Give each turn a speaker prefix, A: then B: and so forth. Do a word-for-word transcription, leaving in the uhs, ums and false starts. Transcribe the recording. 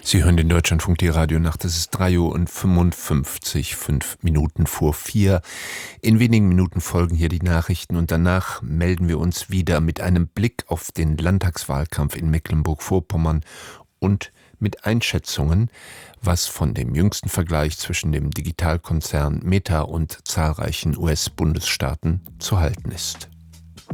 A: Sie hören den Deutschlandfunk, die Radionacht. Es ist drei Uhr und fünfundfünfzig, fünf Minuten vor vier. In wenigen Minuten folgen hier die Nachrichten und danach melden wir uns wieder mit einem Blick auf den Landtagswahlkampf in Mecklenburg-Vorpommern und mit Einschätzungen, was von dem jüngsten Vergleich zwischen dem Digitalkonzern Meta und zahlreichen U S-Bundesstaaten zu halten ist.